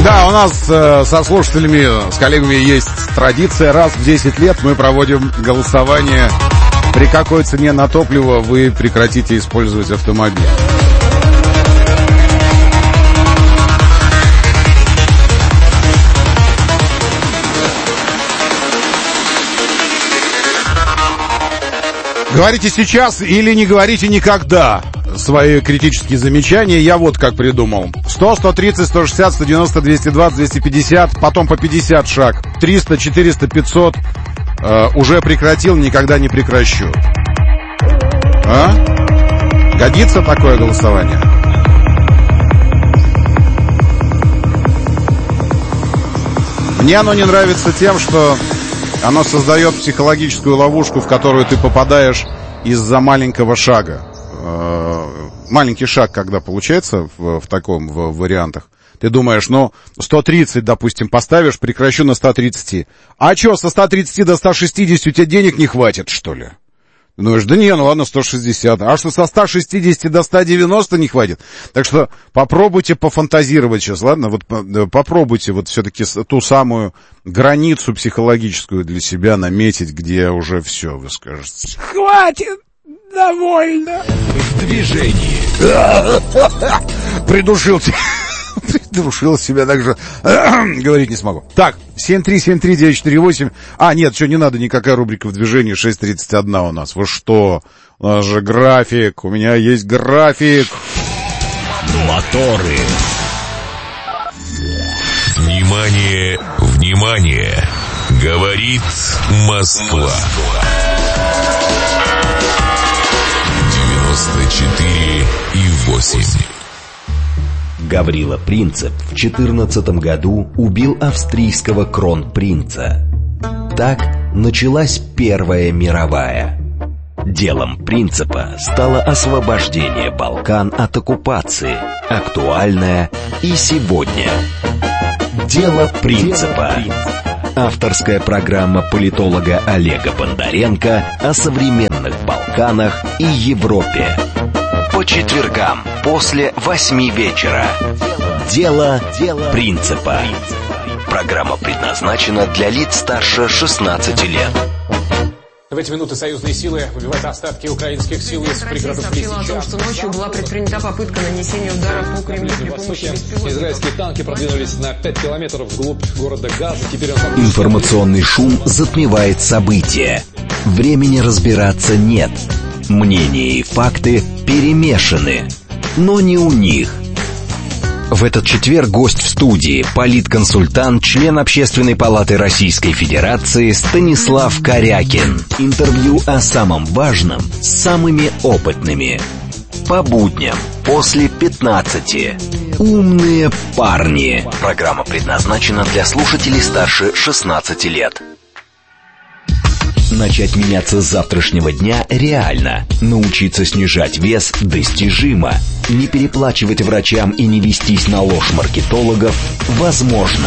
Да, у нас со слушателями, с коллегами есть традиция. Раз в 10 лет мы проводим голосование, при какой цене на топливо вы прекратите использовать автомобиль. Говорите сейчас или не говорите никогда свои критические замечания. Я вот как придумал. 100, 130, 160, 190, 220, 250, потом по 50 шаг. 300, 400, 500. Уже прекратил, никогда не прекращу. А? Годится такое голосование? Мне оно не нравится тем, что оно создает психологическую ловушку, в которую ты попадаешь из-за маленького шага. Маленький шаг, когда получается в таком в вариантах, ты думаешь, 130, допустим, поставишь, прекращу на 130. А что, со 130 до 160 у тебя денег не хватит, что ли? Думаешь, да не, ладно, 160. А что, со 160 до 190 не хватит? Так что попробуйте пофантазировать сейчас, ладно? Вот попробуйте вот все-таки ту самую границу психологическую для себя наметить, где уже все, вы скажете. Хватит! Довольно. В движении. Придушил себя, так же говорить не смогу. Так, 7373948. Нет, что, не надо, никакая рубрика в движении. 6:31 у нас. Вы что? У нас же график. У меня есть график. Моторы. Внимание, внимание. Говорит Москва. 94,8. Гаврила Принцип в 2014 году убил австрийского кронпринца. Так началась Первая мировая. Делом Принципа стало освобождение Балкан от оккупации, актуальное и сегодня. Дело Принципа. Авторская программа политолога Олега Бондаренко о современных Балканах и Европе. По четвергам после 8 вечера. Дело Принципа. Программа предназначена для лиц старше 16 лет. В эти минуты союзные силы выбивают остатки украинских сил из пригородов Лисичанска. Что ночью была предпринята попытка нанесения удара по Кремлю при помощи беспилотников. Израильские танки продвинулись на 5 километров вглубь города Газа. Теперь Информационный шум затмевает события. Времени разбираться нет. Мнения и факты перемешаны. Но не у них. В этот четверг гость в студии, политконсультант, член Общественной палаты Российской Федерации Станислав Корякин. Интервью о самом важном с самыми опытными. По будням после 15. Умные парни. Программа предназначена для слушателей старше 16 лет. Начать меняться с завтрашнего дня реально. Научиться снижать вес достижимо. Не переплачивать врачам и не вестись на ложь маркетологов возможно.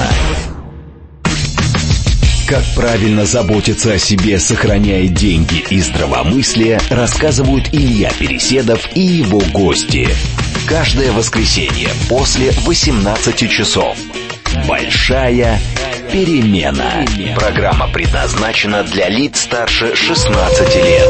Как правильно заботиться о себе, сохраняя деньги и здравомыслие, рассказывают Илья Переседов и его гости. Каждое воскресенье после 18 часов. Большая перемена. Программа предназначена для лиц старше 16 лет.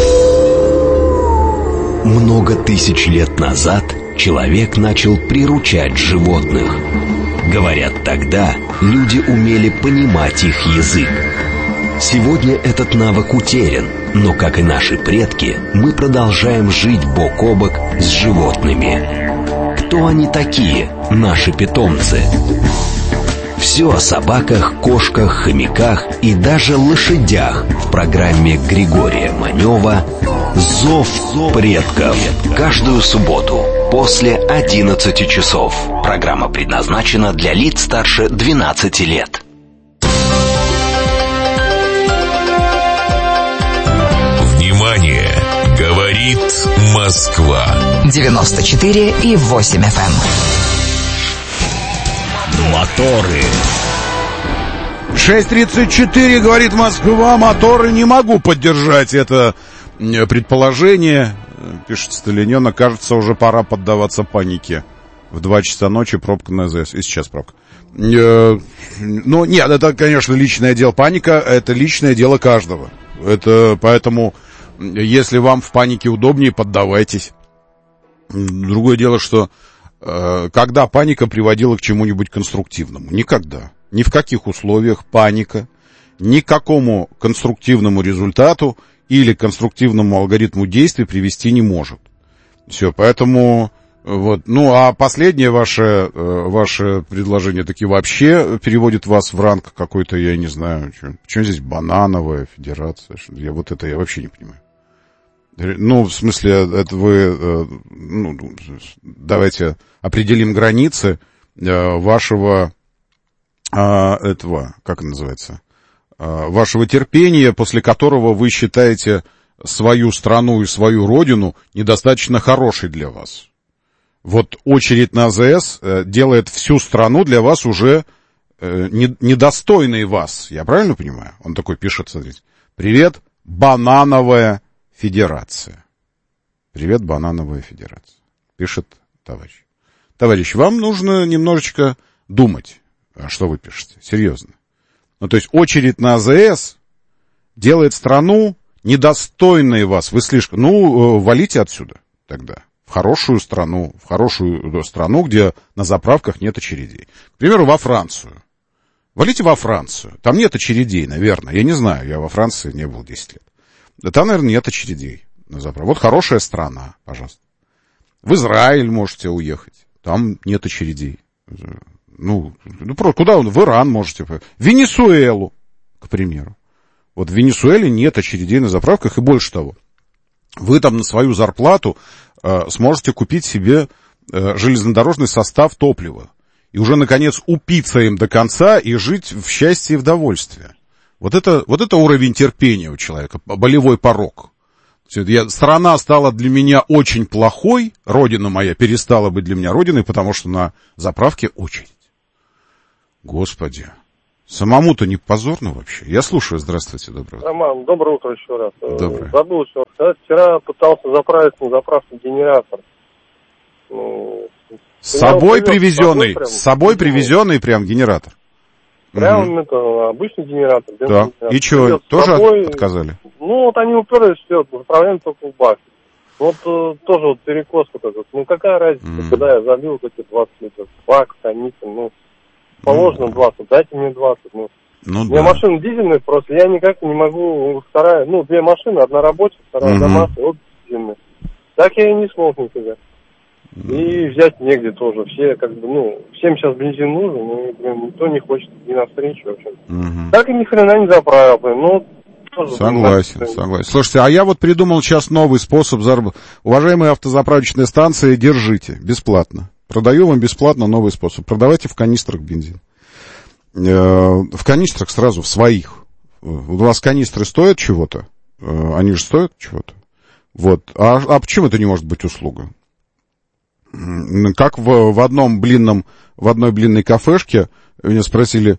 Много тысяч лет назад человек начал приручать животных. Говорят, тогда люди умели понимать их язык. Сегодня этот навык утерян, но, как и наши предки, мы продолжаем жить бок о бок с животными. Кто они такие, наши питомцы? Все о собаках, кошках, хомяках и даже лошадях в программе Григория Манева «Зов предков». Каждую субботу после 11 часов. Программа предназначена для лиц старше 12 лет. Внимание! Говорит Москва. 94,8 FM. Моторы. 6:34, говорит Москва, моторы. Не могу поддержать это предположение. Пишет Сталинёна, кажется, уже пора поддаваться панике. в 2 часа ночи пробка на АЗС. И сейчас пробка. Ну, нет, это, конечно, личное дело. Паника — это личное дело каждого. Это поэтому, если вам в панике удобнее, поддавайтесь. Другое дело, что когда паника приводила к чему-нибудь конструктивному? Никогда. Ни в каких условиях паника ни к какому конструктивному результату или конструктивному алгоритму действий привести не может. Все, поэтому... Вот. Ну, а последнее ваше предложение таки вообще переводит вас в ранг какой-то, я не знаю, почему здесь банановая федерация? Я вообще не понимаю. Ну, в смысле, это вы, ну, давайте определим границы вашего, этого, как это называется, вашего терпения, после которого вы считаете свою страну и свою родину недостаточно хорошей для вас. Вот очередь на АЗС делает всю страну для вас уже недостойной вас. Я правильно понимаю? Он такой пишет, смотрите. Привет, банановая федерация. Привет, банановая федерация. Пишет товарищ. Товарищ, вам нужно немножечко думать, что вы пишете. Серьезно. Ну, то есть очередь на АЗС делает страну недостойной вас. Вы слишком... Ну, валите отсюда тогда. В хорошую страну, где на заправках нет очередей. К примеру, во Францию. Валите во Францию. Там нет очередей, наверное. Я не знаю, я во Франции не был 10 лет. Там, наверное, нет очередей на заправках. Вот хорошая страна, пожалуйста. В Израиль можете уехать. Там нет очередей. Ну просто куда вы? В Иран можете. В Венесуэлу, к примеру. Вот в Венесуэле нет очередей на заправках. И больше того, вы там на свою зарплату сможете купить себе железнодорожный состав топлива. И уже, наконец, упиться им до конца и жить в счастье и в довольстве. Вот это уровень терпения у человека, болевой порог. Страна стала для меня очень плохой, родина моя перестала быть для меня родиной, потому что на заправке очередь. Господи, самому-то не позорно вообще? Я слушаю, здравствуйте, доброе утро. Роман, доброе утро еще раз. Доброе. Забыл еще сказать, вчера пытался заправить на заправке генератор. С собой привезенный прям генератор? Прям это обычный генератор. Да. И что, тоже отказали? Ну, вот они уперлись, все, заправляем только в бак. Вот тоже вот перекос вот этот. Ну, какая разница, когда я залил вот эти 20 литров в бак, канистр, положено 20, дайте мне 20. У меня машина дизельная, просто я никак не могу, вторая, 2 машины, одна рабочая, вторая домашняя, вот дизельная. Так я и не смог никогда. И взять негде тоже. Все всем сейчас бензин нужен, но никто не хочет идти навстречу, в общем. Так и ни хрена не заправил, тоже согласен. Слушайте, а я вот придумал сейчас новый способ заработать. Уважаемые автозаправочные станции, держите, бесплатно. Продаю вам бесплатно новый способ. Продавайте в канистрах бензин. В канистрах сразу, в своих. У вас канистры стоят чего-то? Они же стоят чего-то. Вот. А почему это не может быть услуга? Как в одной блинной кафешке меня спросили,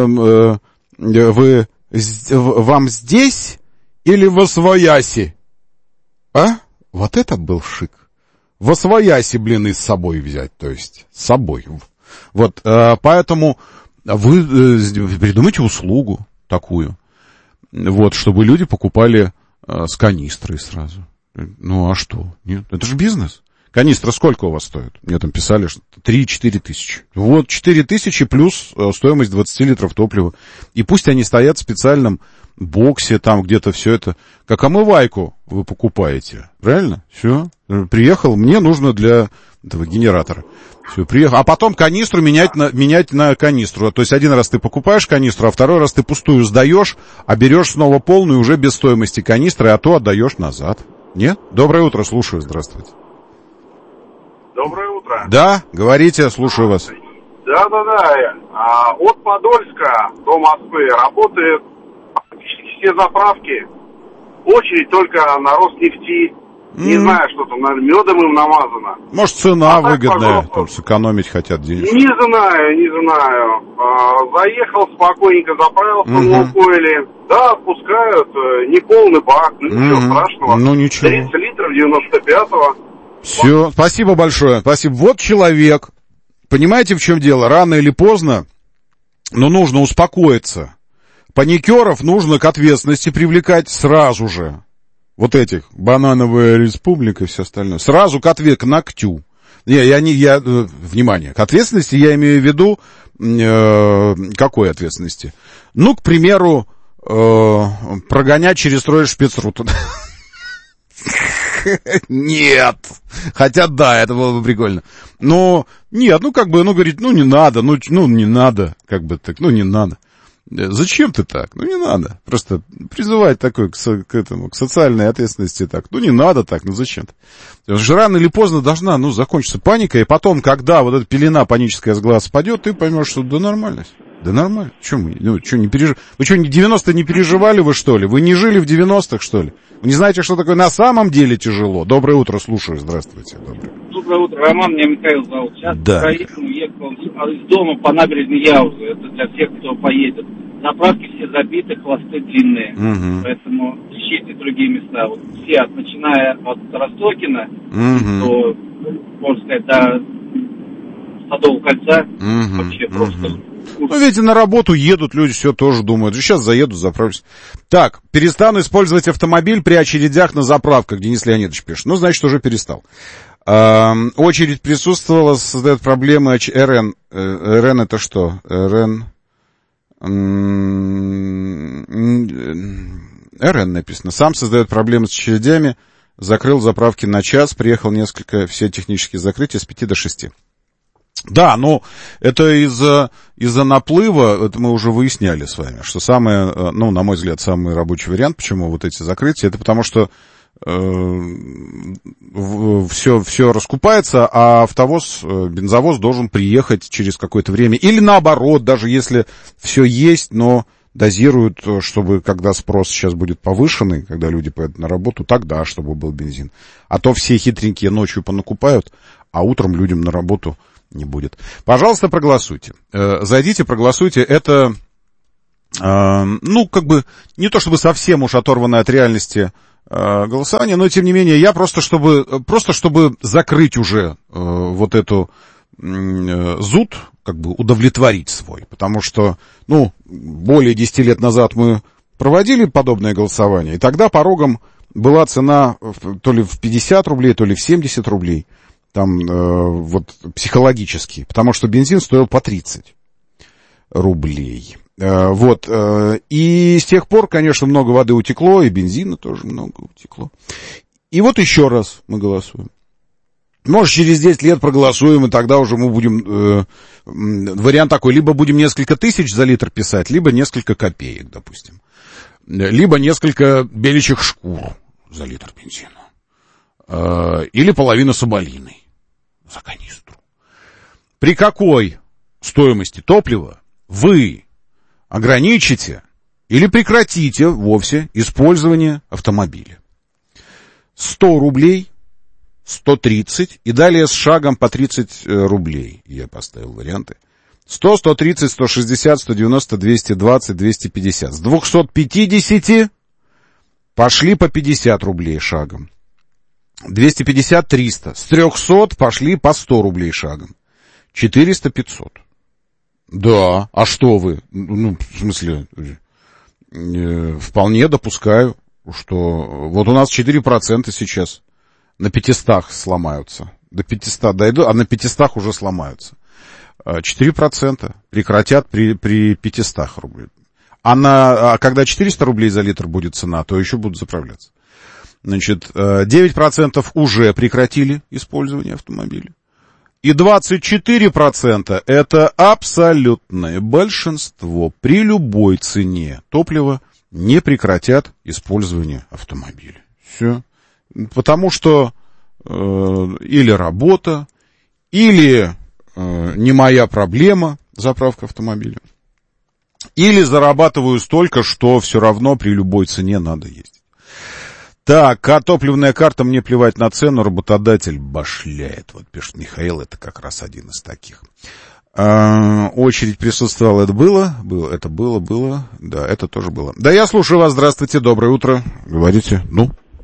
вам здесь или в Освояси? А? Вот это был шик. В Освояси блины с собой взять, то есть с собой. Вот, поэтому вы придумайте услугу такую, вот, чтобы люди покупали с канистрой сразу. Ну, а что? Нет, это же бизнес. Канистра сколько у вас стоит? Мне там писали, что 3-4 тысячи. Вот 4 тысячи плюс стоимость 20 литров топлива. И пусть они стоят в специальном боксе, там где-то все это. Как омывайку вы покупаете. Правильно? Все. Приехал, мне нужно для этого генератора. Все, приехал. А потом канистру менять на канистру. То есть один раз ты покупаешь канистру, а второй раз ты пустую сдаешь, а берешь снова полную уже без стоимости канистры, а то отдаешь назад. Нет? Доброе утро, слушаю, здравствуйте. Доброе утро. Да, говорите, слушаю вас. Да. От Подольска до Москвы работают практически все заправки. Очередь только на Роснефти. Не знаю, что там, наверное, медом им намазано. Может, цена выгодная, там сэкономить хотят денег. Не знаю. Заехал спокойненько, заправился в Лукойле. Да, отпускают, не полный бак, ничего страшного. Ничего. 30 литров 95-го. Все, спасибо большое, спасибо. Вот человек, понимаете, в чем дело? Рано или поздно, но нужно успокоиться. Паникеров нужно к ответственности привлекать сразу же. Вот этих, банановая республика и все остальное. Сразу к ногтю. Внимание, к ответственности я имею в виду, какой ответственности? Ну, к примеру, прогонять через строй шпицруту. Нет. Хотя, да, это было бы прикольно. Но, нет, говорит, не надо, не надо, не надо. Зачем ты так? Не надо. Просто призывать такой к социальной ответственности так. Не надо так, зачем-то. Потому что рано или поздно должна, закончиться паника, и потом, когда вот эта пелена паническая с глаз спадет, ты поймешь, что да нормально. Да нормально. Вы что, не 90-е не переживали вы, что ли? Вы не жили в 90-х, что ли? Вы не знаете, что такое на самом деле тяжело? Доброе утро, слушаю. Здравствуйте. Доброе утро, Роман, меня Михаил зовут. Сейчас уехал из дома по набережной Яузы. Это для всех, кто поедет. Заправки все забиты, хвосты длинные. Поэтому ищите другие места. Вот все, начиная от Ростокина, до, можно сказать, до Садового кольца, вообще просто... видите, на работу едут люди, все тоже думают. Сейчас заеду, заправлюсь. Так, перестану использовать автомобиль при очередях на заправках, Денис Леонидович пишет. Значит, уже перестал. Очередь присутствовала, создает проблемы РН. РН это что? РН написано. Сам создает проблемы с очередями. Закрыл заправки на час. Приехал все технические закрытия с 5 до 6. Да, это из-за наплыва, это мы уже выясняли с вами, что на мой взгляд, самый рабочий вариант, почему вот эти закрытия, это потому что все раскупается, а бензовоз должен приехать через какое-то время. Или наоборот, даже если все есть, но дозируют, чтобы когда спрос сейчас будет повышенный, когда люди поедут на работу, тогда, чтобы был бензин. А то все хитренькие ночью понакупают, а утром людям на работу не будет. Пожалуйста, проголосуйте. Зайдите, проголосуйте. Это, не то чтобы совсем уж оторванное от реальности голосование, но тем не менее я просто чтобы закрыть уже вот эту зуд, удовлетворить свой, потому что, более 10 лет назад мы проводили подобное голосование, и тогда порогом была цена то ли в 50 рублей, то ли в 70 рублей, там психологически, потому что бензин стоил по 30 рублей. И с тех пор, конечно, много воды утекло, и бензина тоже много утекло. И вот еще раз мы голосуем. Может, через 10 лет проголосуем, и тогда уже мы будем... вариант такой, либо будем несколько тысяч за литр писать, либо несколько копеек, допустим. Либо несколько беличьих шкур за литр бензина. Или половина соболиной за канистру. При какой стоимости топлива вы ограничите или прекратите вовсе использование автомобиля? 100 рублей, 130 и далее с шагом по 30 рублей. Я поставил варианты. 100, 130, 160, 190, 220, 250. С 250 пошли по 50 рублей шагом. 250, 300. С 300 пошли по 100 рублей шагом. 400, 500. Да, а что вы? В смысле, вполне допускаю, что вот у нас 4% сейчас на 500 сломаются. До 500 дойду, а на 500 уже сломаются. 4% прекратят при 500 рублей. А когда 400 рублей за литр будет цена, то еще будут заправляться. 9% уже прекратили использование автомобиля. И 24% это абсолютное большинство при любой цене топлива не прекратят использование автомобиля. Все. Потому что или работа, или не моя проблема заправка автомобиля, или зарабатываю столько, что все равно при любой цене надо ездить. Так, а топливная карта, мне плевать на цену, работодатель башляет. Вот пишет Михаил, это как раз один из таких. Очередь присутствовала, это было? Это было. Да, это тоже было. Да, я слушаю вас, здравствуйте, доброе утро. Говорите,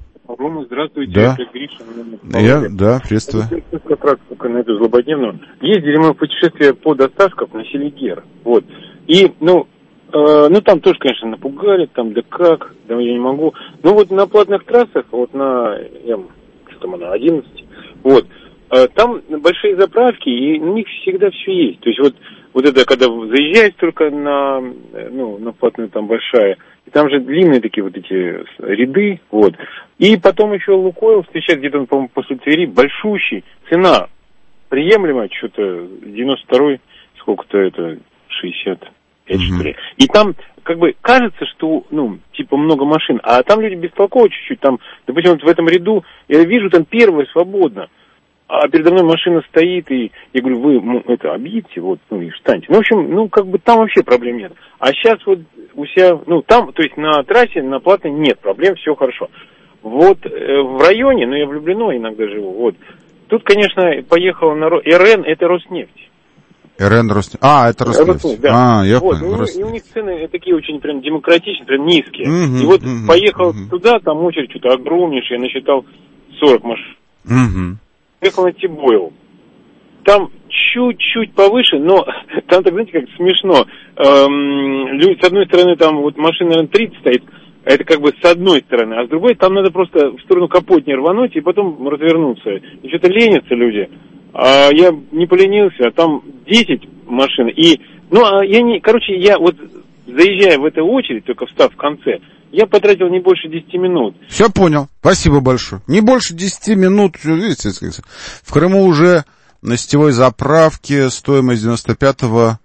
Рома, здравствуйте, да. Это Гриша. Да, приветствую. Как раз на эту злободневную. Ездили мы в путешествие по доставкам на Селигер. Вот. И, там тоже, конечно, напугали, там, да я не могу. Ну, вот на платных трассах, вот на, на 11, вот, там большие заправки, и у них всегда все есть. То есть вот это, когда заезжаешь только на платную, там большая, и там же длинные такие вот эти ряды, вот. И потом еще Лукойл встречает где-то, по-моему, после Твери, большущий, цена приемлемая, что-то 92-й, сколько-то это, 65, что ли. И там, как бы, кажется, что, много машин, а там люди бестолково чуть-чуть, там, допустим, вот в этом ряду, я вижу, там первая свободна, а передо мной машина стоит, и я говорю, вы объедьте, и встаньте. В общем, там вообще проблем нет. А сейчас вот у себя, там, то есть на трассе, на платной нет проблем, все хорошо. Вот в районе, я в Люблино иногда живу, вот, тут, конечно, поехала на РН, это Роснефть. РН Роснефть. Это Роснефть. Да. Я понял. И у них цены такие очень прям демократичные, прям низкие. И поехал туда, там очередь что-то огромнейшая, я насчитал 40 машин. Поехал на Тибойл. Там чуть-чуть повыше, но там, так знаете, как смешно. С одной стороны, там вот машина, наверное, 30 стоит, а это как бы с одной стороны, а с другой там надо просто в сторону капот не рвануть и потом развернуться. И что-то ленятся люди. А я не поленился, а там 10 машин. И, я вот заезжая в эту очередь, только встав в конце, я потратил не больше 10 минут. Все понял. Спасибо большое. Не больше 10 минут. Видите, в Крыму уже на сетевой заправке стоимость 95-го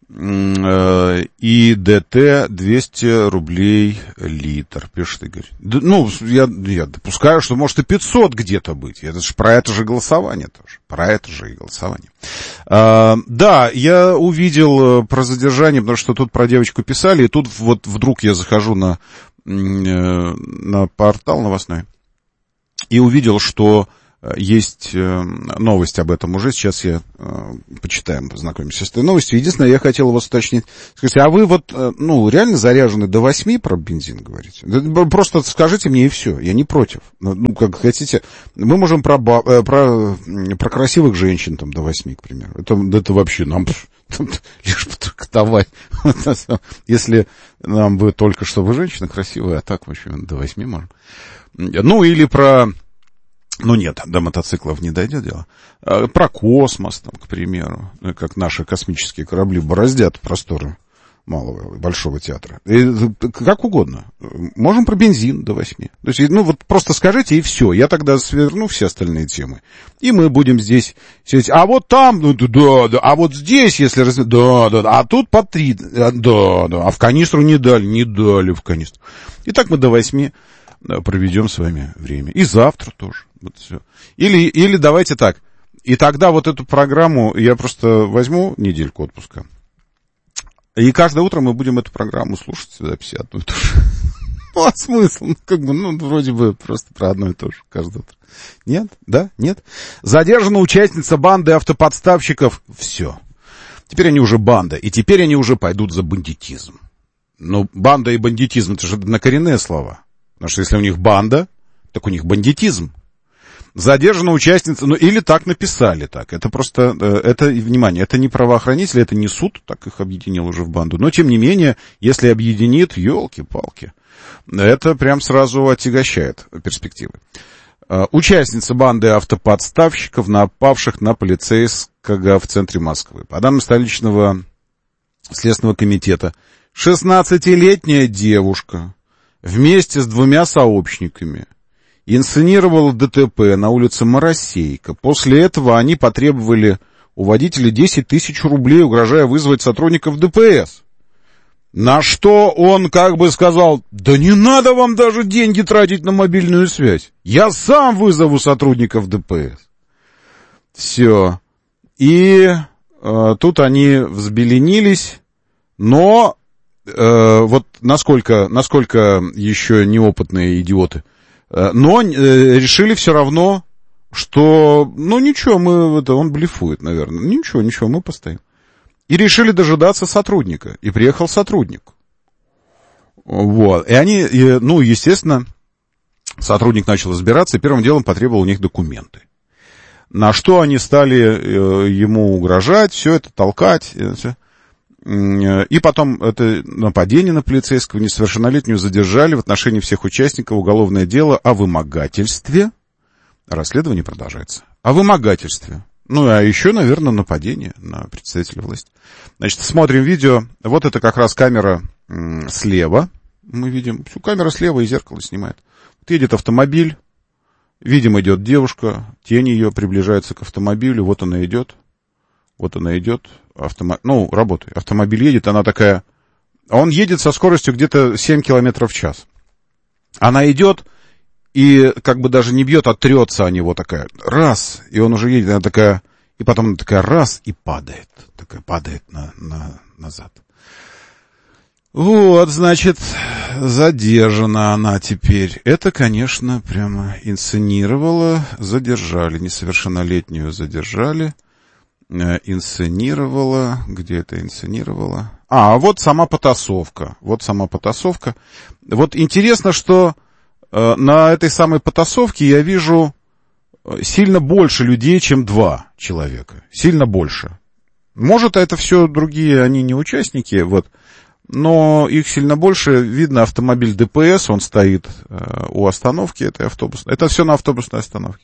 и ДТ 200 рублей литр, пишет Игорь. Я допускаю, что может и 500 где-то быть. Это же про это же голосование тоже. Про это же и голосование. Да, я увидел про задержание, потому что тут про девочку писали, и тут вот вдруг я захожу на портал новостной и увидел, что есть новость об этом уже. Сейчас я почитаем, познакомимся с этой новостью. Единственное, я хотел вас уточнить. Скажите, а вы реально заряжены до 8 про бензин, говорите? Просто скажите мне и все. Я не против. Как хотите. Мы можем про красивых женщин там до 8, к примеру. Это вообще нам лишь потрактовать. Если нам бы только что вы женщина красивая, а так вообще до 8 можем. Или про... нет, до мотоциклов не дойдет дело. Про космос, там, к примеру, как наши космические корабли бороздят просторы малого и большого театра. Как угодно. Можем про бензин до 8. То есть, просто скажите, и все. Я тогда сверну все остальные темы. И мы будем здесь сидеть. А вот там, да. А вот здесь, если... Да. А тут по 3. Да. А в канистру не дали в канистру. И так мы до 8 проведем с вами время. И завтра тоже. Вот все. Или давайте так. И тогда вот эту программу я просто возьму недельку отпуска. И каждое утро мы будем эту программу слушать, записи одну и ту же. А смысл? Вроде бы просто про одно и то же каждое утро. Нет? Да? Нет? Задержана участница банды автоподставщиков. Все. Теперь они уже банда. И теперь они уже пойдут за бандитизм. Банда и бандитизм — это же однокоренные слова. Потому что если у них банда, так у них бандитизм. Задержана участница, или так написали так. Это просто, внимание, это не правоохранители, это не суд, так их объединил уже в банду. Но, тем не менее, если объединит, елки-палки, это прям сразу отягощает перспективы. Участница банды автоподставщиков, напавших на полицейского в центре Москвы. По данным столичного Следственного комитета, 16-летняя девушка вместе с 2 сообщниками инсценировала ДТП на улице Моросейка. После этого они потребовали у водителя 10 тысяч рублей, угрожая вызвать сотрудников ДПС. На что он как бы сказал: да не надо вам даже деньги тратить на мобильную связь. Я сам вызову сотрудников ДПС. Все. И тут они взбеленились, но вот насколько еще неопытные идиоты, но решили все равно, что, ничего, он блефует, наверное. Ничего, мы постоим. И решили дожидаться сотрудника. И приехал сотрудник. Вот. И они, естественно, Сотрудник начал разбираться и первым делом потребовал у них документы. На что они стали ему угрожать, все это толкать. И потом это нападение на полицейского, несовершеннолетнюю задержали. В отношении всех участников уголовное дело о вымогательстве. Расследование продолжается. О вымогательстве. Ну, а еще, наверное, нападение на представителя власти. Значит, смотрим видео. Вот это как раз камера слева. Мы видим, всю камера слева и зеркало снимает. Вот едет автомобиль. Видимо, идет девушка. Тень ее приближается к автомобилю. Вот она идет. Вот она идет. Ну, работает. Автомобиль едет, она такая... Он едет со скоростью где-то 7 километров в час. Она идет и как бы даже не бьет, а трется о него такая. Раз. И он уже едет, она такая... И потом она такая раз и падает. Такая падает назад. Вот, значит, задержана она теперь. Это, конечно, прямо инсценировала. Задержали. Несовершеннолетнюю задержали. Инсценировала. Где это инсценировала? Вот сама потасовка. Вот сама потасовка. Вот интересно, что на этой самой потасовке я вижу сильно больше людей, чем 2 человека. Сильно больше. Может, это все другие, они не участники, вот. Но их сильно больше. Видно автомобиль ДПС, он стоит у остановки этой автобусной. Это все на автобусной остановке.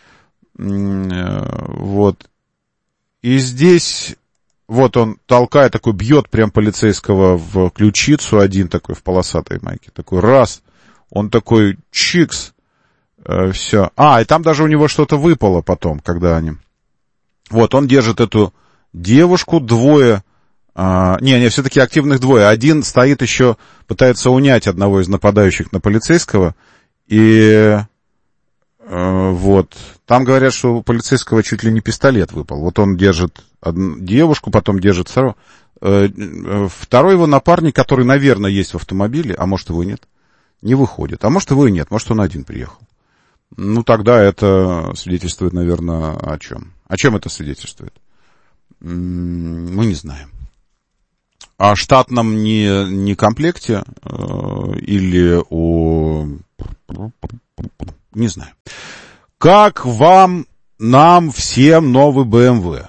Вот. И здесь вот он толкает, такой бьет прям полицейского в ключицу, один такой в полосатой майке. Такой раз, он такой чикс, все. И там даже у него что-то выпало потом, когда они... Вот, он держит эту девушку, 2... все-таки активных 2. Один стоит еще, пытается унять одного из нападающих на полицейского. И вот, там говорят, что у полицейского чуть ли не пистолет выпал. Вот он держит одну девушку, потом держит второго. Второй его напарник, который, наверное, есть в автомобиле, а может его и нет, не выходит. А может его и нет, может он один приехал. Ну, тогда это свидетельствует, наверное, о чем? О чем это свидетельствует? Мы не знаем. О штатном не комплекте или о... Не знаю. Как нам всем новый BMW?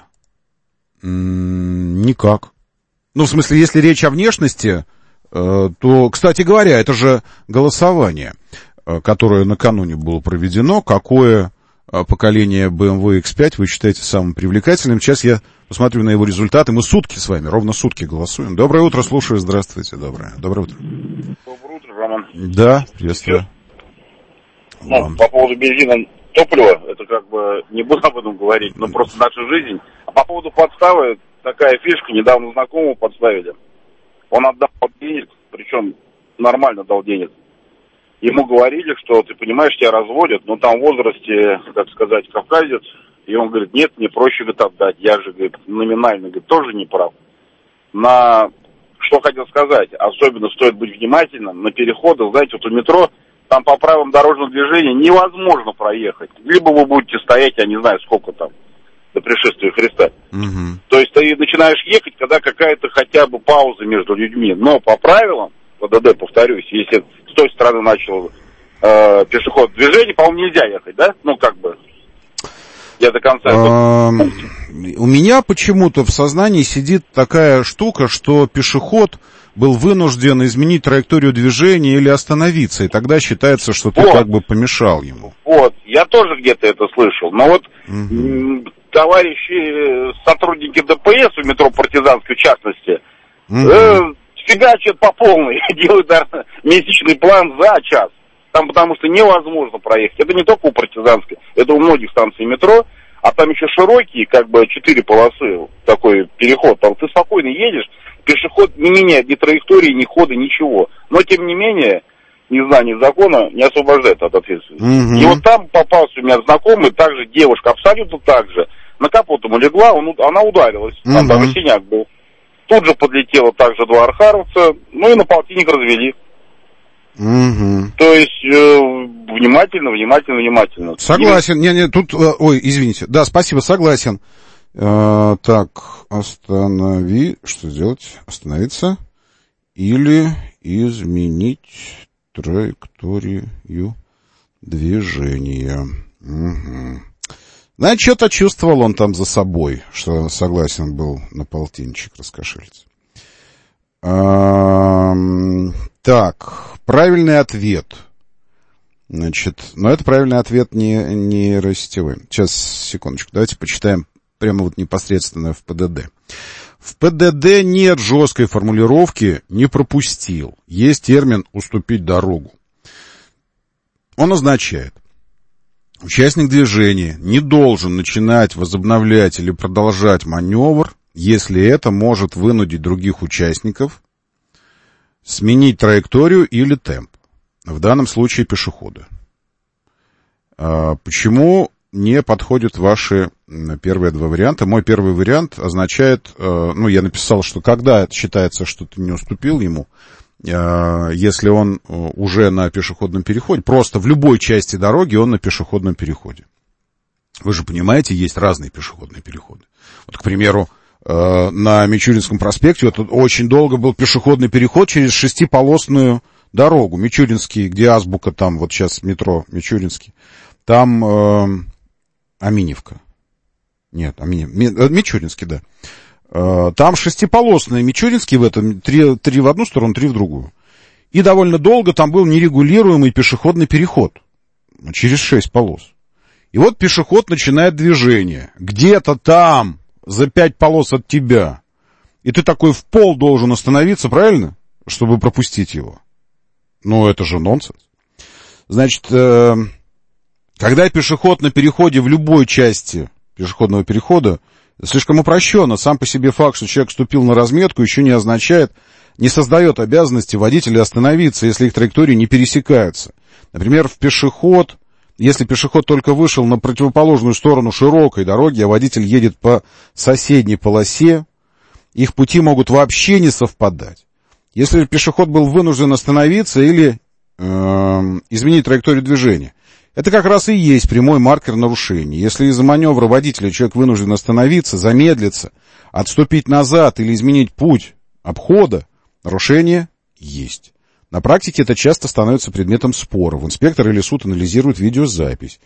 Никак. Ну, в смысле, если речь о внешности, то, кстати говоря, это же голосование, которое накануне было проведено. Какое поколение BMW X5 вы считаете самым привлекательным? Сейчас я посмотрю на его результаты. Мы сутки с вами, ровно сутки голосуем. Доброе утро, слушаю. Здравствуйте. Доброе утро. Доброе утро, Роман. Да, приветствую. По поводу бензина, топлива, это как бы не буду об этом говорить, но просто наша жизнь. А по поводу подставы, такая фишка, недавно знакомого подставили. Он отдал денег, причем нормально дал денег. Ему говорили, что, ты понимаешь, тебя разводят, но там в возрасте, как сказать, кавказец. И он говорит, нет, мне проще, говорит, отдать. Я же, говорит, номинально, говорит, тоже не прав. Что хотел сказать, особенно стоит быть внимательным на переходах, знаете, вот у метро, там по правилам дорожного движения невозможно проехать. Либо вы будете стоять, я не знаю, сколько там, до пришествия Христа. Угу. То есть ты начинаешь ехать, когда какая-то хотя бы пауза между людьми. Но по правилам, ПДД, повторюсь, если с той стороны начал пешеходное движение, по-моему, нельзя ехать, да? Ну, как бы, я до конца... У меня почему-то в сознании сидит такая штука, что пешеход был вынужден изменить траекторию движения или остановиться, и тогда считается, что ты как бы помешал ему. Вот, я тоже где-то это слышал, но вот товарищи, сотрудники ДПС в метро Партизанской, в частности, фигачат по полной, делают даже месячный план за час, там потому что невозможно проехать. Это не только у Партизанской, это у многих станций метро, а там еще широкие, как бы 4 полосы, такой переход, там ты спокойно едешь, пешеход не меняет ни траектории, ни хода, ничего. Но, тем не менее, незнание закона не освобождает от ответственности. И вот там попался у меня знакомый, также девушка, абсолютно так же. На капот ему легла, она ударилась, там даже синяк был. Тут же подлетело также 2 архаровца, ну и на полтинник развели. То есть, внимательно. Согласен. Тут, извините. Да, спасибо, согласен. Так, что сделать? Остановиться или изменить траекторию движения. Угу. Значит, что-то чувствовал он там за собой, что согласен был на полтинничек раскошелиться. Так, правильный ответ. Значит, но это правильный ответ не нейросетевой. Сейчас, секундочку, давайте почитаем прямо вот непосредственно в ПДД. В ПДД нет жесткой формулировки «не пропустил». Есть термин «уступить дорогу». Он означает: участник движения не должен начинать, возобновлять или продолжать маневр, если это может вынудить других участников сменить траекторию или темп. В данном случае пешехода. Почему не подходят ваши первые два варианта? Мой первый вариант означает, я написал, что когда считается, что ты не уступил ему, если он уже на пешеходном переходе, просто в любой части дороги он на пешеходном переходе. Вы же понимаете, есть разные пешеходные переходы. Вот, к примеру, на Мичуринском проспекте вот очень долго был пешеходный переход через шестиполосную дорогу. Мичуринский, где азбука, там вот сейчас метро Мичуринский. Там Аминевка. Нет, Мичуринский, да. Там шестиполосный Мичуринский в этом, три в одну сторону, три в другую. И довольно долго там был нерегулируемый пешеходный переход через 6 полос. И вот пешеход начинает движение. Где-то там, за 5 полос от тебя. И ты такой в пол должен остановиться, правильно? Чтобы пропустить его. Ну, это же нонсенс. Значит, когда пешеход на переходе в любой части пешеходного перехода, слишком упрощенно. Сам по себе факт, что человек вступил на разметку, еще не означает, не создает обязанности водителя остановиться, если их траектории не пересекаются. Например, если пешеход только вышел на противоположную сторону широкой дороги, а водитель едет по соседней полосе, их пути могут вообще не совпадать. Если пешеход был вынужден остановиться или изменить траекторию движения, это как раз и есть прямой маркер нарушения. Если из-за маневра водителя человек вынужден остановиться, замедлиться, отступить назад или изменить путь обхода, нарушение есть. На практике это часто становится предметом споров. Инспектор или суд анализирует видеозапись